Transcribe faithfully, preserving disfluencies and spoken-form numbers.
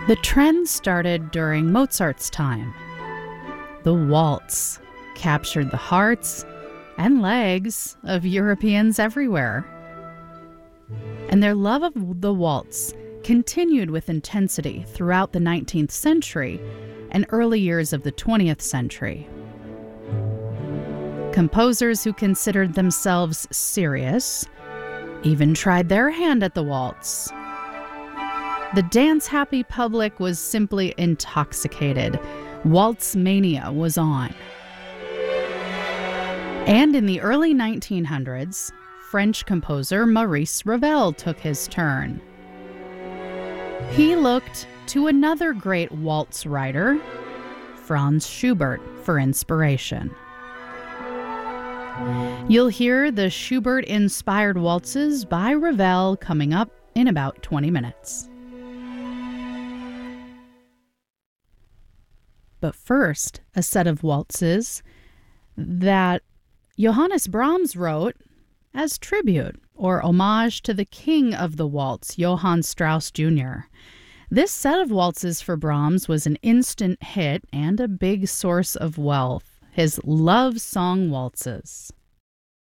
The trend started during Mozart's time. The waltz captured the hearts and legs of Europeans everywhere. And their love of the waltz continued with intensity throughout the nineteenth century and early years of the twentieth century. Composers who considered themselves serious even tried their hand at the waltz. The dance-happy public was simply intoxicated. Waltz mania was on. And in the early nineteen hundreds, French composer Maurice Ravel took his turn. He looked to another great waltz writer, Franz Schubert, for inspiration. You'll hear the Schubert-inspired waltzes by Ravel coming up in about twenty minutes. But first, a set of waltzes that Johannes Brahms wrote as tribute or homage to the king of the waltz, Johann Strauss Junior This set of waltzes for Brahms was an instant hit and a big source of wealth, his love song waltzes.